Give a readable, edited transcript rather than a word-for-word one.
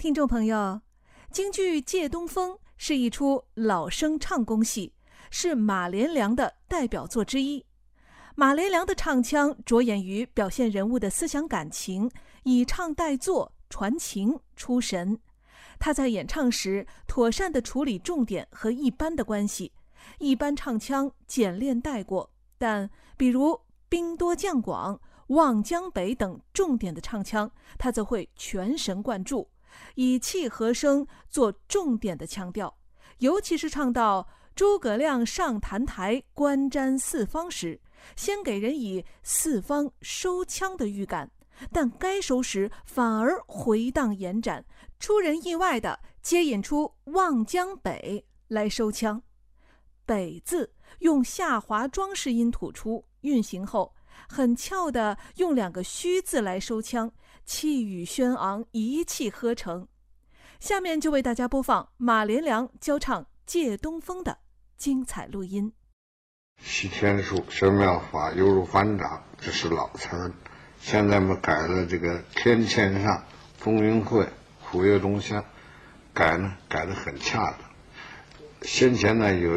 听众朋友，京剧《借东风》是一出老生唱功戏，是马连良的代表作之一。马连良的唱腔着眼于表现人物的思想感情，以唱代作，传情出神。他在演唱时妥善地处理重点和一般的关系，一般唱腔简练带过，但比如兵多将广、望江北等重点的唱腔，他则会全神贯注，以气和声做重点的强调。尤其是唱到诸葛亮上坛台观瞻四方时，先给人以四方收枪的预感，但该收时反而回荡延展，出人意外地接引出望江北来收枪。北字用下滑装饰音吐出，运行后很俏地用两个虚字来收腔，气宇轩昂，一气呵成。下面就为大家播放马连良教唱《借东风》的精彩录音。 西天书神妙法犹如反掌，这是老词儿。现在我们改了这个天堑上、风云会、虎跃东乡，改得很恰当。先前呢有